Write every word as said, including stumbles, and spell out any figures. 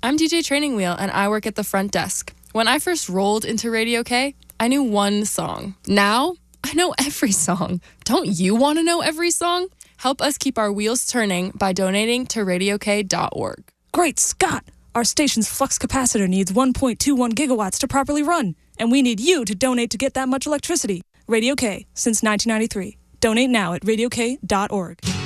I'm D J Training Wheel, and I work at the front desk. When I first rolled into Radio K, I knew one song. Now, I know every song. Don't you want to know every song? Help us keep our wheels turning by donating to radio k dot org. Great Scott! Our station's flux capacitor needs one point two one gigawatts to properly run, and we need you to donate to get that much electricity. Radio K, since nineteen ninety-three. Donate now at radio k dot org.